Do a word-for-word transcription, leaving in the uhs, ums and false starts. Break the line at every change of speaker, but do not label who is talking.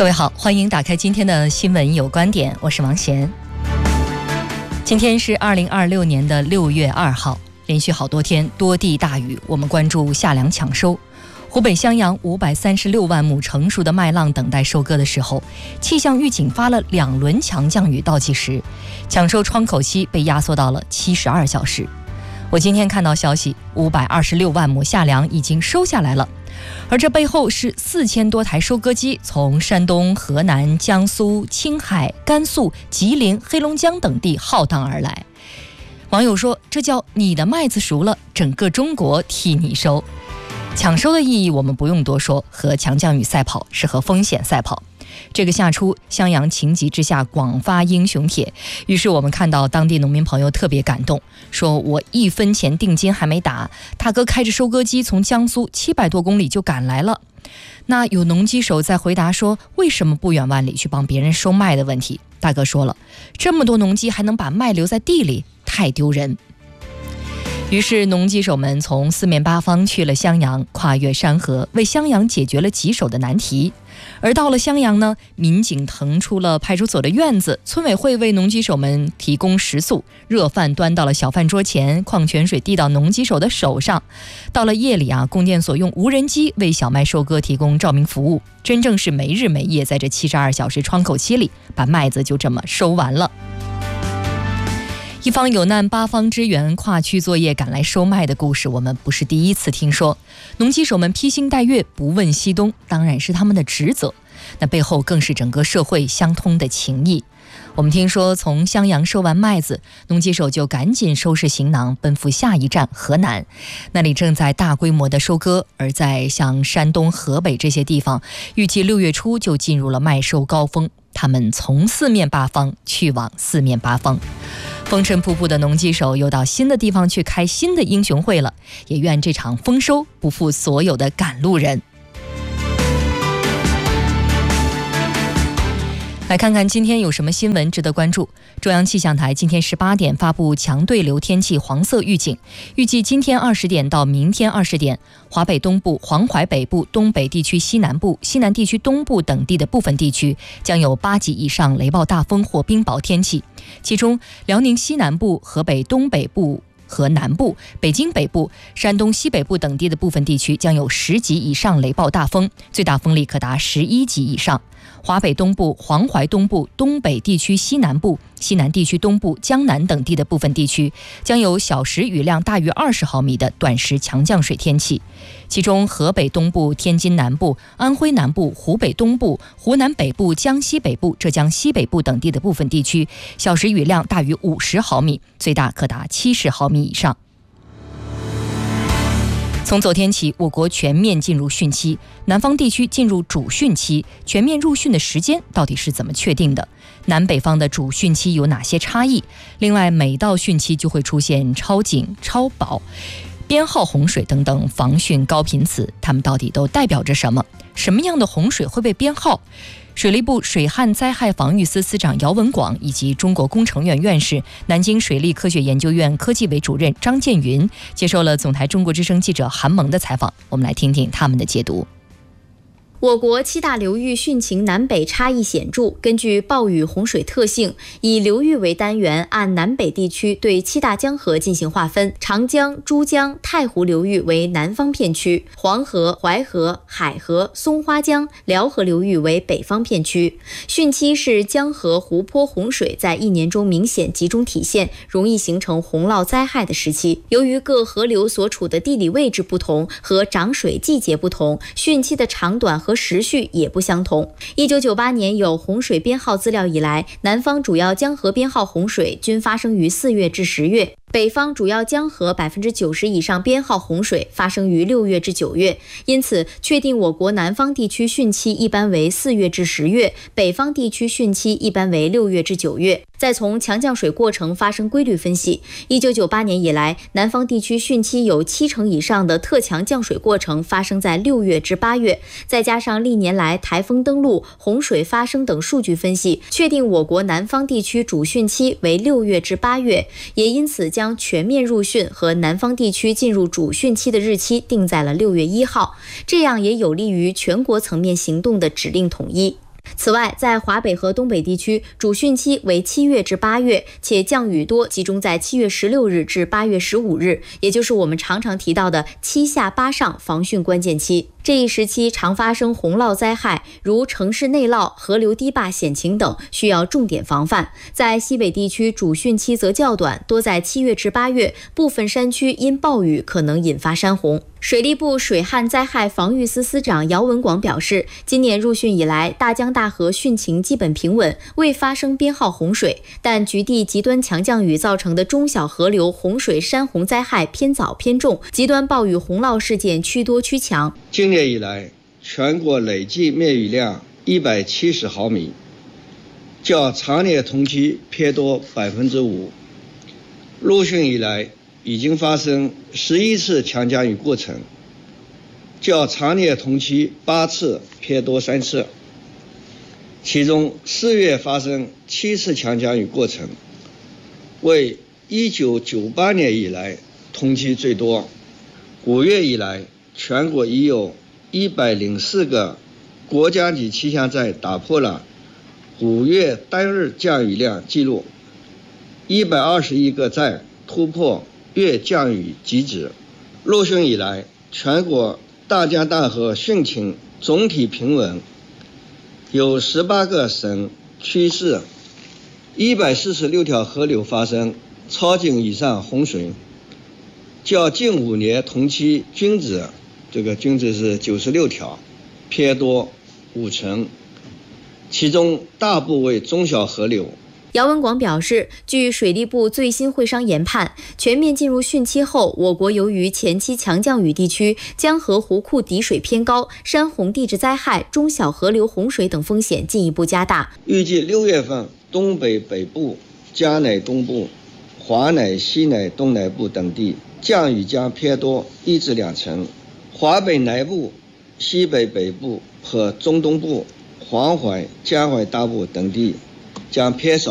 各位好，欢迎打开今天的新闻有观点，我是王贤。今天是二零二六年的六月二号，连续好多天多地大雨，我们关注夏粮抢收。湖北襄阳五百三十六万亩成熟的麦浪等待收割的时候，气象预警发了两轮强降雨倒计时，抢收窗口期被压缩到了七十二小时。我今天看到消息，五百二十六万亩夏粮已经收下来了，而这背后是四千多台收割机从山东、河南、江苏、青海、甘肃、吉林、黑龙江等地浩荡而来。网友说，这叫你的麦子熟了，整个中国替你收。抢收的意义我们不用多说，和强降雨赛跑是和风险赛跑。这个夏初，襄阳情急之下广发英雄帖，于是我们看到当地农民朋友特别感动，说我一分钱定金还没打，大哥开着收割机从江苏七百多公里就赶来了。那有农机手在回答说为什么不远万里去帮别人收麦的问题，大哥说了，这么多农机还能把麦留在地里，太丢人。于是农机手们从四面八方去了襄阳，跨越山河，为襄阳解决了棘手的难题。而到了襄阳呢，民警腾出了派出所的院子，村委会为农机手们提供食宿，热饭端到了小饭桌前，矿泉水递到农机手的手上。到了夜里啊，供电所用无人机为小麦收割提供照明服务，真正是没日没夜，在这七十二小时窗口期里，把麦子就这么收完了。一方有难八方支援，跨区作业赶来收麦的故事我们不是第一次听说。农机手们披星戴月不问西东，当然是他们的职责，那背后更是整个社会相通的情谊。我们听说从襄阳收完麦子，农机手就赶紧收拾行囊奔赴下一站河南，那里正在大规模的收割。而在像山东、河北这些地方，预计六月初就进入了麦收高峰，他们从四面八方去往四面八方。风尘仆仆的农机手又到新的地方去开新的英雄会了，也愿这场丰收不负所有的赶路人。来看看今天有什么新闻值得关注。中央气象台今天十八点发布强对流天气黄色预警，预计今天二十点到明天二十点，华北东部、黄淮北部、东北地区西南部、西南地区东部等地的部分地区将有八级以上雷暴大风或冰雹天气，其中辽宁西南部、河北东北部和南部、北京北部、山东西北部等地的部分地区将有十级以上雷暴大风，最大风力可达十一级以上。华北东部、黄淮东部、东北地区西南部、西南地区东部、江南等地的部分地区将有小时雨量大于二十毫米的短时强降水天气，其中河北东部、天津南部、安徽南部、湖北东部、湖南北部、江西北部、浙江西北部等地的部分地区小时雨量大于五十毫米，最大可达七十毫米以上。从昨天起，我国全面进入汛期，南方地区进入主汛期。全面入汛的时间到底是怎么确定的？南北方的主汛期有哪些差异？另外，每到汛期就会出现超警、超保、编号洪水等等防汛高频词，它们到底都代表着什么？什么样的洪水会被编号？水利部水旱灾害防御司司长姚文广以及中国工程院院士、南京水利科学研究院科技委主任张建云接受了总台中国之声记者韩萌的采访，我们来听听他们的解读。
我国七大流域汛情南北差异显著，根据暴雨洪水特性，以流域为单元，按南北地区对七大江河进行划分。长江、珠江、太湖流域为南方片区，黄河、淮河、海河、松花江、辽河流域为北方片区。汛期是江河、湖泊洪水在一年中明显集中体现，容易形成洪涝灾害的时期。由于各河流所处的地理位置不同和涨水季节不同，汛期的长短和时序也不相同。一九九八年有洪水编号资料以来，南方主要江河编号洪水均发生于四月至十月，北方主要江河百分之九十以上编号洪水发生于六月至九月，因此确定我国南方地区汛期一般为四月至十月，北方地区汛期一般为六月至九月。再从强降水过程发生规律分析，一九九八年以来，南方地区汛期有七成以上的特强降水过程发生在六月至八月，再加上历年来台风登陆、洪水发生等数据分析，确定我国南方地区主汛期为六月至八月，也因此将全面入汛和南方地区进入主汛期的日期定在了六月一号，这样也有利于全国层面行动的指令统一。 此外，在华北和东北地区，主汛期为七月至八月，且降雨多集中在七月十六日至八月十五日，也就是我们常常提到的七下八上防汛关键期。这一时期常发生洪涝灾害，如城市内涝、河流堤坝险情等，需要重点防范。在西北地区，主汛期则较短，多在七月至八月，部分山区因暴雨可能引发山洪。水利部水旱灾害防御司司长姚文广表示，今年入汛以来，大江大河汛情基本平稳，未发生编号洪水，但局地极端强降雨造成的中小河流洪水山洪灾害偏早偏重，极端暴雨洪涝事件趋多趋强。
今年以来，全国累计灭雨量一百七十毫米，较常年同期偏多百分之五。入汛以来，已经发生十一次强降雨过程，较常年同期八次偏多三次。其中四月发生七次强降雨过程，为一九九八年以来同期最多。五月以来，全国已有一百零四个国家级气象站打破了五月单日降雨量记录，一百二十一个站突破月降雨极值。入汛以来，全国大江大河汛情总体平稳，有十八个省区市一百四十六条河流发生超警以上洪水，较近五年同期均值，这个均值是九十六条，偏多五成，其中大部为中小河流。
姚文广表示，据水利部最新会商研判，全面进入汛期后，我国由于前期强降雨地区江河湖库底水偏高，山洪地质灾害、中小河流洪水等风险进一步加大。
预计六月份，东北北部、嘉乃东部、华乃西乃东南部等地降雨将偏多一至两成，华北南部、西北北部和中东部、黄淮、江淮大部等地将偏少